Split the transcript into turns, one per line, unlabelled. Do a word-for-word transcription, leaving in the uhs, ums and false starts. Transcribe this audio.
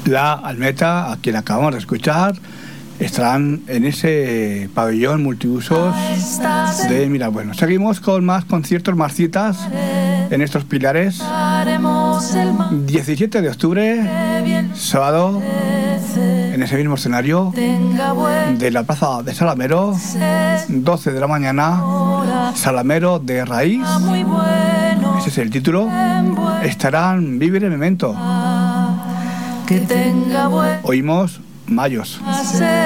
La Almeta, a quien acabamos de escuchar, estarán en ese pabellón multiusos de Mirabueno. Seguimos con más conciertos, más citas en estos pilares. diecisiete de octubre, sábado, en ese mismo escenario de la plaza de Salamero, doce de la mañana, Salamero de Raíz, ese es el título. Estarán Vivere Memento. Oímos Mayos.